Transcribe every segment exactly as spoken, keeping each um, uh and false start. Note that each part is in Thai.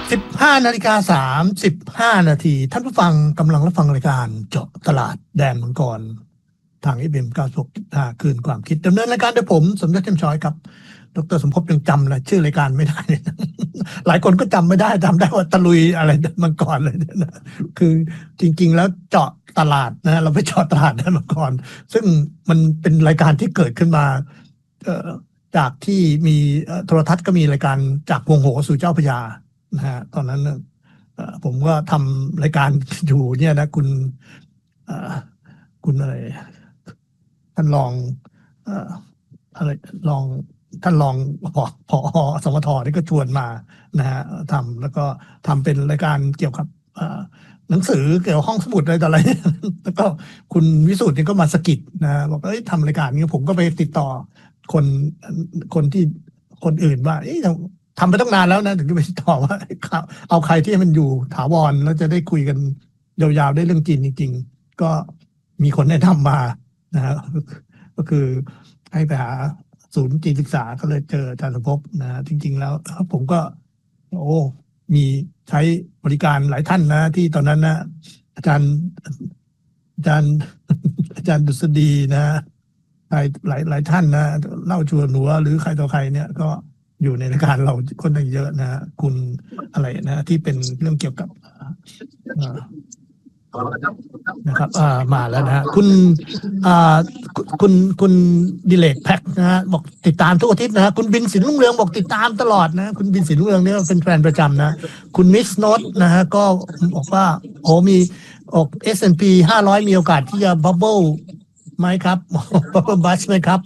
สิบห้านาฬิกาสามสิบห้านาทีท่านผู้ฟังกำลังรับฟังรายการเจาะตลาดแดนมังกรทาง เอฟ เอ็ม เก้าสิบหกจุดห้า คืนความคิดดำเนินรายการโดยผมสมยศ เทียมช้อยครับดร.สมภพยังจำเลยชื่อรายการไม่ได้ หลายคนก็จำไม่ได้จำได้ว่าตะลุยอะไรมังกรเลยนะคือจริงๆแล้วเจาะตลาดนะเราไปเจาะตลาดแดนมังกรซึ่งมันเป็นรายการที่เกิดขึ้นมาเอ่อจากที่มีโทรทัศน์ก็มีรายการจากวงโหสู่เจ้าพระยานะฮะตอนนั้นผมก็ทำรายการอยู่เนี่ยนะคุณคุณอะไรท่านรองอะไรรองท่านรองผอผอสมทนี่ก็ชวนมานะฮะทำแล้วก็ทำเป็นรายการเกี่ยวกับหนังสือเกี่ยวกับห้องสมุดอะไรต่ออะไรแล้วก็คุณวิสุทธิ์นี่ก็มาสกิดนะบอกเอ้ยทำรายการนี้ผมก็ไปติดต่อคนคนที่คนอื่นว่าเอ้ยทำไปตั้งนานแล้วนะถึงจะไปติดต่อว่าเอาใครที่มันอยู่ถาวรแล้วจะได้คุยกันยาวๆได้เรื่องจีนจริงๆก็มีคนแนะนำมานะฮะก็คือให้ไปหาศูนย์จีนศึกษาก็เลยเจออาจารย์สมภพนะจริงๆแล้วผมก็โอ้มีใช้บริการหลายท่านนะที่ตอนนั้นนะอาจารย์อาจารย์อาจารย์ดุษฎีนะหลายหลายหลายท่านนะเล่าชวนหนูหรือใครต่อใครเนี่ยก็อยู่ในรายการเราคนนึงเยอะนะคุณอะไรนะที่เป็นเรื่องเกี่ยวกับนะครับอ่ามาแล้วนะฮะคุณอ่าคุณคุณดิเลกแพ็คนะฮะบอกติดตามทุกอาทิตย์นะฮะคุณบินสินรุ่งเรืองบอกติดตามตลอดนะคุณบินสินรุ่งเรืองเนี่ยเป็นแฟนประจำนะคุณมิสโนตนะฮะก็บอกว่าโอ้มีออก เอส แอนด์ พี ห้าร้อยมีโอกาสที่จะบับเบิ้ลไหมครับบับเบิ้ลบัสไหมครับ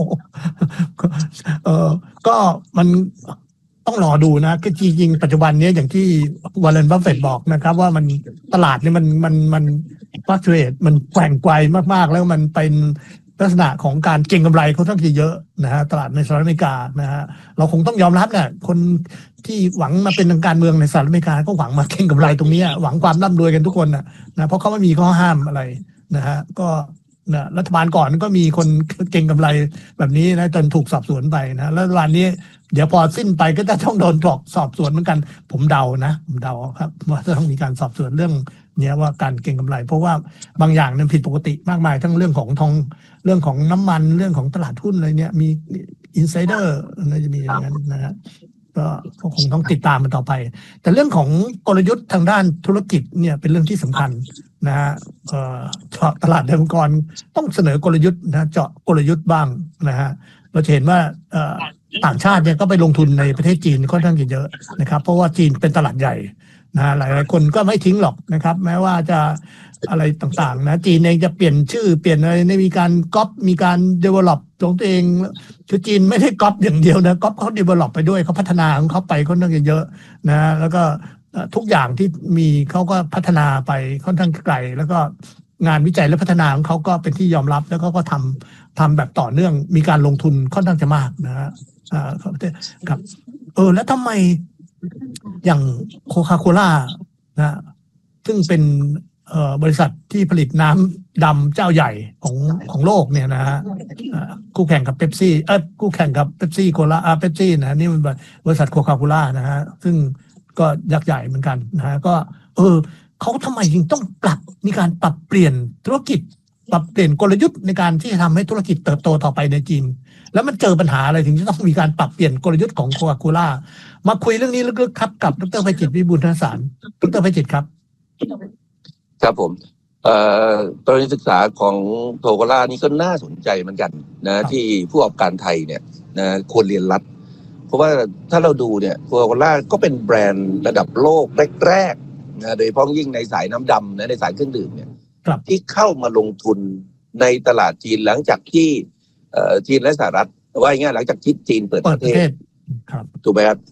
เออก็มันต้องรอดูนะก็จริงๆปัจจุบันนี้อย่างที่วอร์เรน บัฟเฟตต์บอกนะครับว่ามันตลาดนี่มันมันมันฟักชูเอตมันแกว่งไกวมากๆแล้วมันเป็นลักษณะของการเก็งกำไรเขาทั้งที่เยอะนะฮะตลาดในสหรัฐอเมริกานะฮะเราคงต้องยอมรับเนี่ยคนที่หวังมาเป็นทางการเมืองในสหรัฐอเมริกาก็หวังมาเก็งกำไรตรงนี้หวังความร่ำรวยกันทุกคนนะนะเพราะเขาไม่มีข้อห้ามอะไรนะฮะก็นะรัฐบาลก่อนก็มีคนเก็งกำไรแบบนี้นะจนถูกสอบสวนไปนะแล้ววันนี้เดี๋ยวพอสิ้นไปก็จะต้องโดนกรอกสอบสวนเหมือนกันผมเดานะผมเดาครับว่าจะต้องมีการสอบสวนเรื่องเนี้ยว่าการเก็งกำไรเพราะว่าบางอย่างนั้นผิดปกติมากมายทั้งเรื่องของทองเรื่องของน้ำมันเรื่องของตลาดหุ้นอะไรเนี้ยมีอินไซเดอร์อะไรจะมีอย่างนั้นนะฮะก็คงต้องติดตามมันต่อไปแต่เรื่องของกลยุทธ์ทางด้านธุรกิจเนี่ยเป็นเรื่องที่สำคัญนะฮะเจาะตลาดแดนมังกรต้องเสนอกลยุทธ์นะเจาะกลยุทธ์บ้างนะฮะเราเห็นว่าต่างชาติเนี่ยก็ไปลงทุนในประเทศจีนค่อนข้างเยอะนะครับเพราะว่าจีนเป็นตลาดใหญ่นะหลายๆคนก็ไม่ทิ้งหรอกนะครับแม้ว่าจะอะไรต่างๆนะจีนเองจะเปลี่ยนชื่อเปลี่ยนอะไรมีการก๊อปมีการ develop ของตัวเองคือจีนไม่ได้ก๊อปอย่างเดียวนะก๊อปเขา develop ไปด้วยเขาพัฒนาของเขาไปค่อนข้างเยอะนะแล้วก็ทุกอย่างที่มีเขาก็พัฒนาไปค่อนข้างไกลแล้วก็งานวิจัยและพัฒนาของเขาก็เป็นที่ยอมรับแล้วเขาก็ทำทำแบบต่อเนื่องมีการลงทุนค่อนข้างจะมากนะฮะอ่าครับเออแล้วทำไมอย่างโคคาโคล่านะซึ่งเป็นเอ่อบริษัทที่ผลิตน้ำดำเจ้าใหญ่ของของโลกเนี่ยนะฮะคู่แข่งกับเป๊ปซี่เออคู่แข่งกับเป๊ปซี่โคลาอ่าเป๊ปซี่นะนี่มันบริษัทโคคาโคล่านะฮะซึ่งก็ยักษ์ใหญ่เหมือนกันนะฮะก็เออเขาทำไมจึงต้องปรับมีการปรับเปลี่ยนธุรกิจปรับเปลี่ยนกลยุทธ์ในการที่จะทำให้ธุรกิจเติบโตต่อไปในจีนแล้วมันเจอปัญหาอะไรถึงจะต้องมีการปรับเปลี่ยนกลยุทธ์ของโคคาโคล่ามาคุยเรื่องนี้ลึกๆครับกับดร.ไพจิตรวิบูลย์ธนสารดร.ไพจิตรครับครับผมเอ่อกรณีศึกษาของโคคาโคล่านี่ก็น่าสนใจเหมือนกันนะที่ผู้ประกอบการไทยเนี่ยนะควรเรียนรู้เพราะว่าถ้าเราดูเนี่ยโคคาโคล่าก็เป็นแบรนด์ระดับโลกแรกๆนะโดยเฉพาะยิ่งในสายน้ำดำนะในสายเครื่องดื่มเนี่ยที่เข้ามาลงทุนในตลาดจีนหลังจากที่จีนและสหรัฐว่าง่ายหลังจากที่จีนเปิดประเทศถูกไหมครับ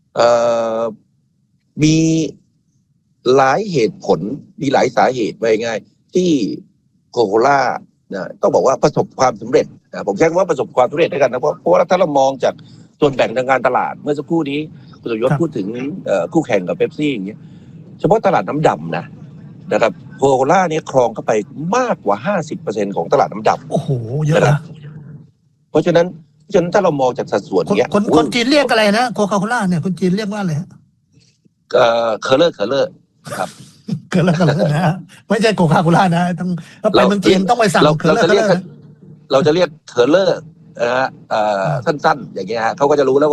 มีหลายเหตุผลมีหลายสาเหตุว่าง่ายที่โคคาโคล่านะต้องบอกว่าประสบความสำเร็จนะผมใช้คำว่าประสบความสำเร็จด้วยกันนะเพราะเพราะว่าถ้าเรามองจากส่วนแบ่งทางการตลาดเมื่อสักครู่นี้คุณสมยศพูดถึงคู่แข่งกับเป๊ปซี่อย่างเงี้ยเฉพาะตลาดน้ำดำนะนะครับโคคาโคล่าเนี่ยครองเข้าไปมากกว่า ห้าสิบเปอร์เซ็นต์ ของตลาดน้ำดำโอ้โหเยอะนะเพราะฉะนั้นเพราะฉะนั้นถ้าเรามองจากสัดส่วนเนี้ยคนคนจีนเรียกอะไรนะโคคาโคล่าเนี่ยคนจีนเรียกว่าอะไรเอ่อเคอร์เลอร์เคอร์เลอร์ครับเกินแล้วกันแล้วนะฮะไม่ใช่โคคาโคล่านะต้องถ้าไปเมืองจีนต้องไปสั่งเราเกินเราแล้วจะกันเรียกแล้วนะเราจะเรียกเคอร์เลอร์นะฮะเอ่อสั้นๆ อย่างเงี้ยฮะเขาก็จะรู้แล้ว